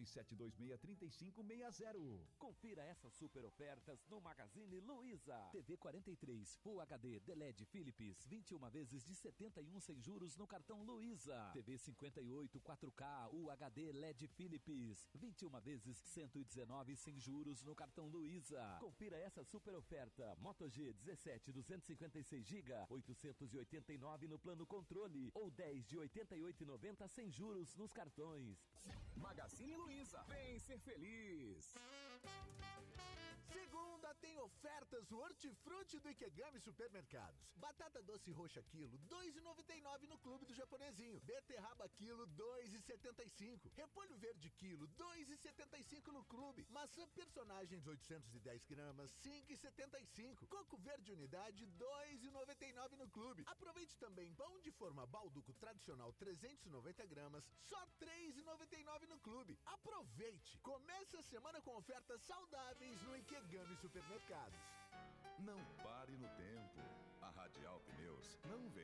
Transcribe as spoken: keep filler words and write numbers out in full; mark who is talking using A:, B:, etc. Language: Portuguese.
A: sete dois seis, três cinco seis zero.
B: Confira essas super ofertas no Magazine Luiza.
C: T V quarenta e três Full H D D L E D Philips, vinte e uma vezes de setenta e um sem juros no cartão Luiza. T V cinquenta e oito quatro K U H D L E D Philips, vinte e uma vezes cento e dezenove sem juros no cartão Luiza.
B: Confira essa super oferta. Moto G dezessete duzentos e cinquenta e seis gigabytes, oitocentos e oitenta e nove no plano controle ou dez de oitenta e oito e noventa sem juros nos cartões.
D: Magazine Luiza, vem ser feliz.
E: Segunda tem ofertas Hortifruti do Ikegami Supermercados. Batata doce roxa quilo, dois reais e noventa e nove no Clube do Japonesinho. Beterraba quilo, dois reais e setenta e cinco. Repolho verde quilo, dois reais e setenta e cinco no Clube. Maçã personagens oitocentos e dez gramas, cinco reais e setenta e cinco. Coco verde unidade, dois reais e noventa e nove no Clube. Aproveite também pão de forma balduco tradicional trezentos e noventa gramas, só três reais e noventa e nove no Clube. Aproveite! Comece a semana com ofertas saudáveis no Ikegami Supermercados.
F: Não pare no tempo. A Radial Pneus não vende